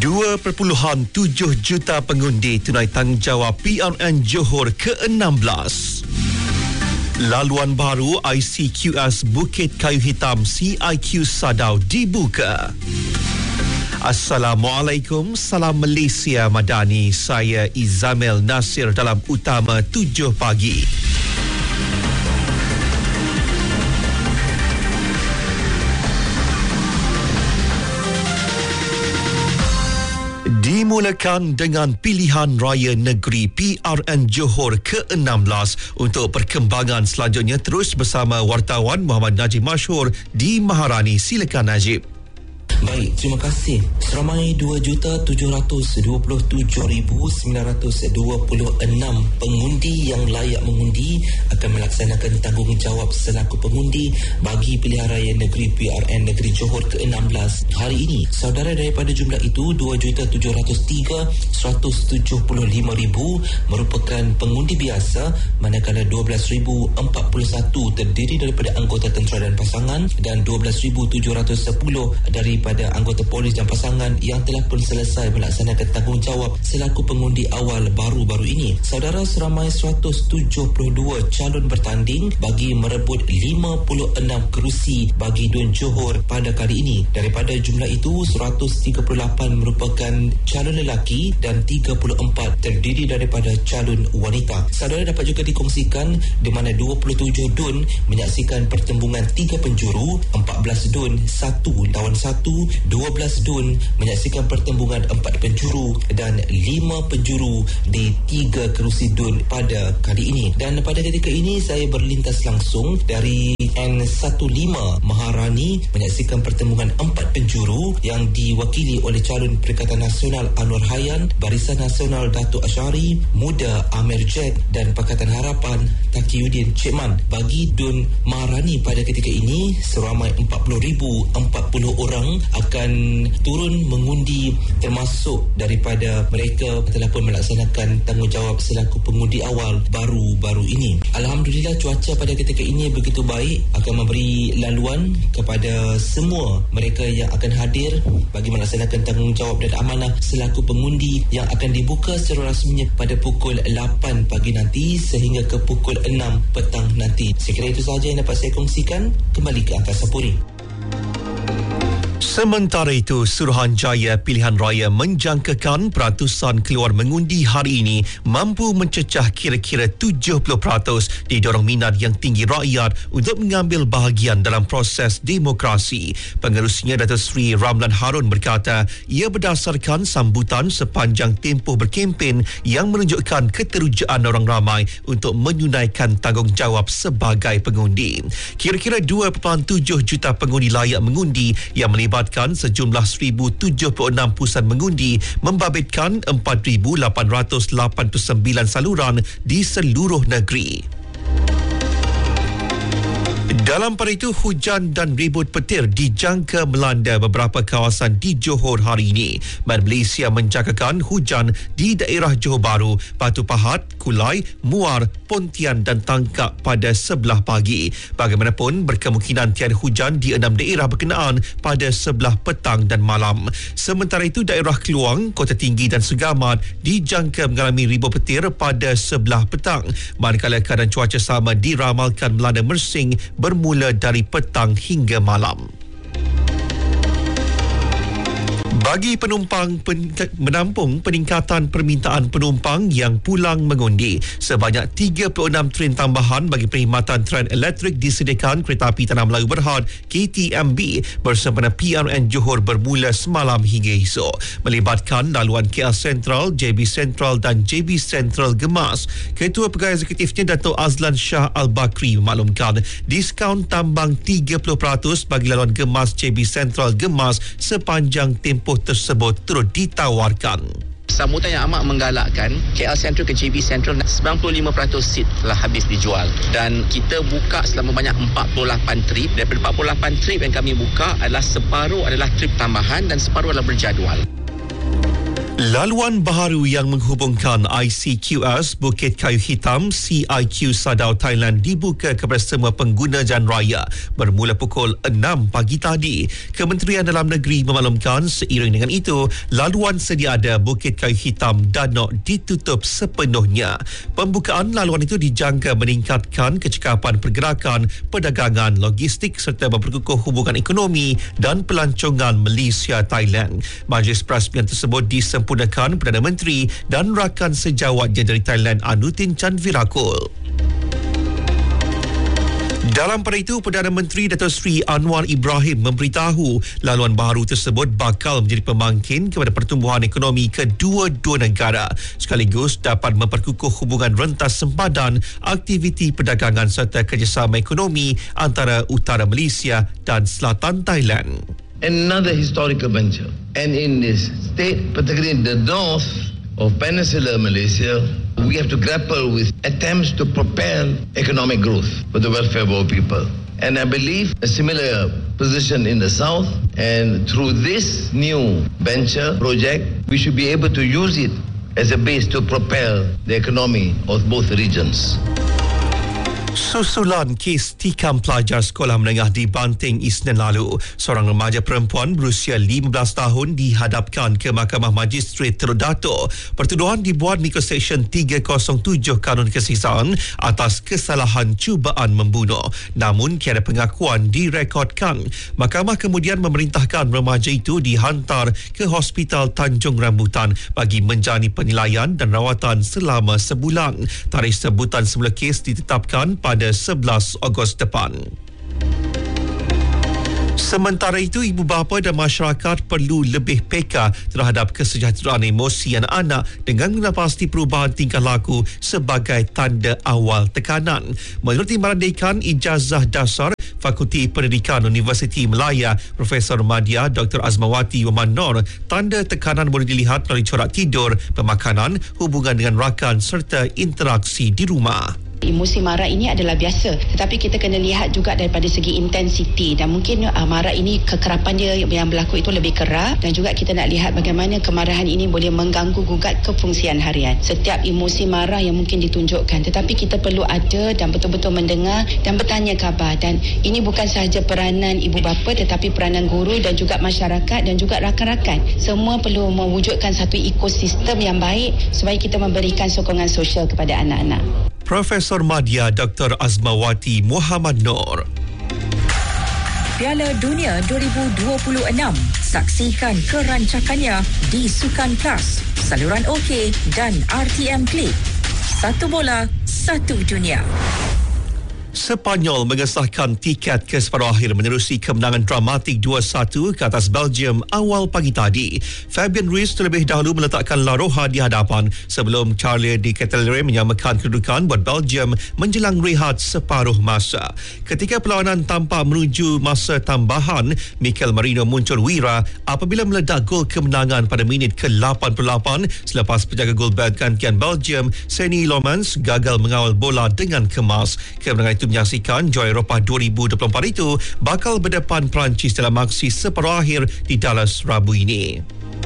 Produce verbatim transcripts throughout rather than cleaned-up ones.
dua perpuluhan tujuh juta pengundi tunai tanggungjawab P R N Johor ke enam belas. Laluan baru I C Q S Bukit Kayu Hitam C I Q Sadau dibuka. Assalamualaikum, salam Malaysia Madani. Saya Izamel Nasir dalam Utama tujuh pagi. Dimulakan dengan pilihan raya negeri P R N Johor ke enam belas. Untuk perkembangan selanjutnya terus bersama wartawan Muhammad Najib Mashhur di Maharani. Silakan Najib. Baik, terima kasih. Seramai dua juta tujuh ratus dua puluh tujuh ribu sembilan ratus dua puluh enam pengundi yang layak mengundi akan melaksanakan tanggungjawab selaku pengundi bagi pilihan raya negeri P R N Negeri Johor ke enam belas. Hari ini, saudara, daripada jumlah itu dua juta tujuh ratus tiga ribu seratus tujuh puluh lima ribu merupakan pengundi biasa, manakala dua belas ribu empat puluh satu terdiri daripada anggota tentera dan pasangan dan dua belas ribu tujuh ratus sepuluh dari pada anggota polis dan pasangan yang telah pun selesai melaksanakan tanggungjawab selaku pengundi awal baru-baru ini. Saudara, seramai seratus tujuh puluh dua calon bertanding bagi merebut lima puluh enam kerusi bagi Dun Johor pada kali ini. Daripada jumlah itu, seratus tiga puluh lapan merupakan calon lelaki dan tiga puluh empat terdiri daripada calon wanita. Saudara, dapat juga dikongsikan di mana dua puluh tujuh Dun menyaksikan pertembungan tiga penjuru, empat belas Dun satu lawan satu, dua belas Dun menyaksikan pertembungan empat penjuru dan lima penjuru di tiga kerusi Dun pada kali ini. Dan pada ketika ini saya berlintas langsung dari N lima belas Maharani menyaksikan pertembungan empat penjuru yang diwakili oleh calon Perikatan Nasional Anwar Hayyan, Barisan Nasional Datuk Ashari, Muda Amir Jack dan Pakatan Harapan Taqiyuddin Cikman. Bagi Dun Maharani pada ketika ini, seramai empat puluh ribu empat puluh orang akan turun mengundi, termasuk daripada mereka telah pun melaksanakan tanggungjawab selaku pengundi awal baru-baru ini. Alhamdulillah, cuaca pada ketika ini begitu baik, akan memberi laluan kepada semua mereka yang akan hadir bagi melaksanakan tanggungjawab dan amanah selaku pengundi yang akan dibuka secara rasminya pada pukul lapan pagi nanti sehingga ke pukul enam petang nanti. Sekiranya itu sahaja yang dapat saya kongsikan. Kembali ke Angkasa Puri. Sementara itu, Suruhanjaya Pilihan Raya menjangkakan peratusan keluar mengundi hari ini mampu mencecah kira-kira tujuh puluh peratus didorong minat yang tinggi rakyat untuk mengambil bahagian dalam proses demokrasi. Pengerusnya Datuk Seri Ramlan Harun berkata ia berdasarkan sambutan sepanjang tempoh berkempen yang menunjukkan keterujaan orang ramai untuk menunaikan tanggungjawab sebagai pengundi. Kira-kira dua perpuluhan tujuh juta pengundi layak mengundi yang melibatkan sejumlah seribu tujuh puluh enam pusat mengundi membabitkan empat ribu lapan ratus lapan puluh sembilan saluran di seluruh negeri. Dalam pada itu, hujan dan ribut petir dijangka melanda beberapa kawasan di Johor hari ini. Bank Malaysia menjangkakan hujan di daerah Johor Bahru, Batu Pahat, Kulai, Muar, Pontian dan Tangkak pada sebelah pagi. Bagaimanapun, berkemungkinan tiada hujan di enam daerah berkenaan pada sebelah petang dan malam. Sementara itu, daerah Keluang, Kota Tinggi dan Segamat dijangka mengalami ribut petir pada sebelah petang. Manakala keadaan cuaca sama diramalkan melanda Mersing bermula dari petang hingga malam. Bagi penumpang pen, menampung peningkatan permintaan penumpang yang pulang mengundi, sebanyak tiga puluh enam tren tambahan bagi perkhidmatan tren elektrik disediakan Kereta Api Tanah Melayu Berhad K T M B bersama P R N Johor bermula semalam hingga esok, melibatkan laluan K L Sentral, J B Sentral dan J B Sentral Gemas. Ketua Pegawai Eksekutifnya Dato' Azlan Shah Al-Bakri memaklumkan diskaun tambang tiga puluh peratus bagi laluan Gemas J B Sentral Gemas sepanjang tempoh tersebut turut ditawarkan. Sambutan yang amat menggalakkan. K L Central ke J B Central, sembilan puluh lima peratus seat telah habis dijual dan kita buka selama banyak empat puluh lapan trip. Daripada empat puluh lapan trip yang kami buka adalah separuh adalah trip tambahan dan separuh adalah berjadual. Laluan baharu yang menghubungkan I C Q S Bukit Kayu Hitam C I Q Sadao Thailand dibuka kepada semua pengguna jalan raya bermula pukul enam pagi tadi. Kementerian Dalam Negeri memaklumkan seiring dengan itu, laluan sedia ada Bukit Kayu Hitam Danok ditutup sepenuhnya. Pembukaan laluan itu dijangka meningkatkan kecekapan pergerakan, perdagangan, logistik serta memperkukuh hubungan ekonomi dan pelancongan Malaysia-Thailand. Majlis Perasmian tersebut disempurnakan sempurnakan Perdana Menteri dan rakan sejawatnya dari Thailand Anutin Chanvirakul. Dalam pada itu, Perdana Menteri Dato' Sri Anwar Ibrahim memberitahu laluan baharu tersebut bakal menjadi pembangkit kepada pertumbuhan ekonomi kedua-dua negara sekaligus dapat memperkukuh hubungan rentas sempadan, aktiviti perdagangan serta kerjasama ekonomi antara utara Malaysia dan selatan Thailand. Another historical venture. And in this state, particularly in the north of Peninsular Malaysia, we have to grapple with attempts to propel economic growth for the welfare of our people. And I believe a similar position in the south, and through this new venture project, we should be able to use it as a base to propel the economy of both regions. Susulan kes tikam pelajar sekolah menengah di Banting Isnin lalu, seorang remaja perempuan berusia lima belas tahun dihadapkan ke Mahkamah Magistrat Teluk Dato'. Pertuduhan dibuat mengikut Seksyen tiga kosong tujuh Kanun Kesihatan atas kesalahan cubaan membunuh. Namun tiada pengakuan direkodkan. Mahkamah kemudian memerintahkan remaja itu dihantar ke Hospital Tanjung Rambutan bagi menjalani penilaian dan rawatan selama sebulan. Tarikh sebutan semula kes ditetapkan pada sebelas Ogos depan. Sementara itu, ibu bapa dan masyarakat perlu lebih peka terhadap kesejahteraan emosi anak-anak dengan menapasti perubahan tingkah laku sebagai tanda awal tekanan. Menurut Timbalan Dekan Ijazah Dasar Fakulti Pendidikan Universiti Melaya, Profesor Madya Doktor Azmawati Waman Nor, tanda tekanan boleh dilihat melalui corak tidur, pemakanan, hubungan dengan rakan serta interaksi di rumah. Emosi marah ini adalah biasa, tetapi kita kena lihat juga daripada segi intensiti, dan mungkin uh, marah ini kekerapan dia yang berlaku itu lebih kerap, dan juga kita nak lihat bagaimana kemarahan ini boleh mengganggu gugat kefungsian harian. Setiap emosi marah yang mungkin ditunjukkan, tetapi kita perlu ada dan betul-betul mendengar dan bertanya khabar, dan ini bukan sahaja peranan ibu bapa tetapi peranan guru dan juga masyarakat dan juga rakan-rakan. Semua perlu mewujudkan satu ekosistem yang baik supaya kita memberikan sokongan sosial kepada anak-anak. Profesor Madya Doktor Azmawati Muhammad Noor. Piala Dunia dua ribu dua puluh enam. Saksikan kerancakannya di Sukan Plus, saluran OK dan R T M Klik. Satu bola, satu dunia. Sepanyol mengesahkan tiket ke separuh akhir menerusi kemenangan dramatik dua satu ke atas Belgium awal pagi tadi. Fabian Ruiz terlebih dahulu meletakkan La Roja di hadapan sebelum Charlie de Ketelaere menyamakan kedudukan buat Belgium menjelang rehat separuh masa. Ketika perlawanan tampak menuju masa tambahan, Mikel Merino muncul wira apabila meledak gol kemenangan pada minit ke lapan puluh lapan selepas penjaga gol gantian Belgium, Seny Lomans, gagal mengawal bola dengan kemas. Kemenangan itu menyaksikan juara Eropah dua ribu dua puluh empat itu bakal berdepan Perancis dalam aksi separuh akhir di Dallas Rabu ini.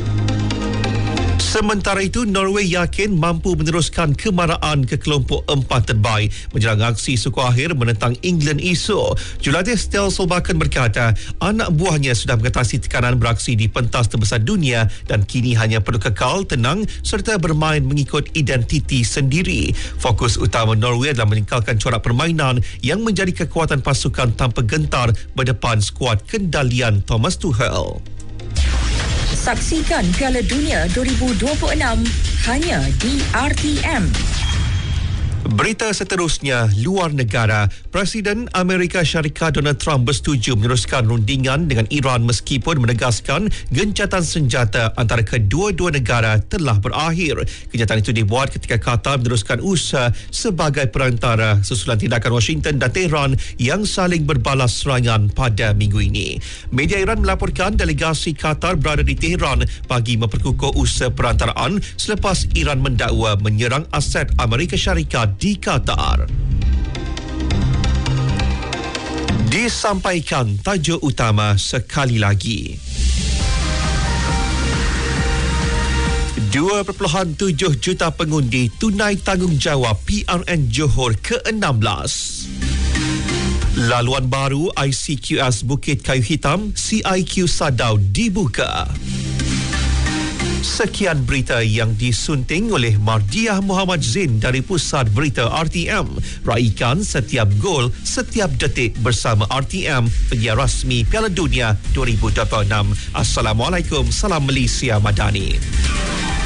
Sementara itu, Norway yakin mampu meneruskan kemaraan ke kelompok empat terbaik menjelang aksi suku akhir menentang England esok. Jurulatih Ståle Solbakken berkata anak buahnya sudah mengatasi tekanan beraksi di pentas terbesar dunia dan kini hanya perlu kekal, tenang serta bermain mengikut identiti sendiri. Fokus utama Norway adalah meninggalkan corak permainan yang menjadi kekuatan pasukan tanpa gentar berdepan skuad kendalian Thomas Tuchel. Saksikan Piala Dunia dua ribu dua puluh enam hanya di R T M. Berita seterusnya, luar negara. Presiden Amerika Syarikat Donald Trump bersetuju meneruskan rundingan dengan Iran meskipun menegaskan gencatan senjata antara kedua-dua negara telah berakhir. Kenyataan itu dibuat ketika Qatar meneruskan usaha sebagai perantara susulan tindakan Washington dan Tehran yang saling berbalas serangan pada minggu ini. Media Iran melaporkan delegasi Qatar berada di Tehran bagi memperkukuh usaha perantaraan selepas Iran mendakwa menyerang aset Amerika Syarikat di Qatar. Disampaikan tajuk utama sekali lagi. dua perpuluhan tujuh juta pengundi tunai tanggungjawab P R N Johor ke enam belas. Laluan baru I C Q S Bukit Kayu Hitam C I Q Sadau dibuka. Sekian berita yang disunting oleh Mardiah Muhammad Zain dari Pusat Berita R T M. Raikan setiap gol, setiap detik bersama R T M, penyiar rasmi Piala Dunia dua ribu dua puluh enam. Assalamualaikum, salam Malaysia Madani.